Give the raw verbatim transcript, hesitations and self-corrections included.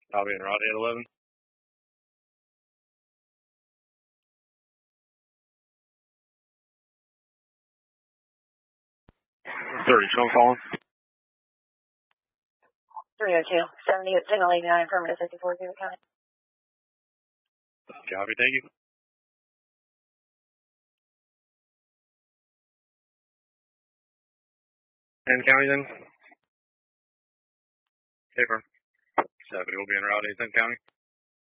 Copy in route eight eleven. thirty, show calling. three oh two, seventy, signal eighty-nine, affirmative fifty-four, zero county. Copy, thank you. ten county then? Okay, firm. seventy will be in route eight ten county.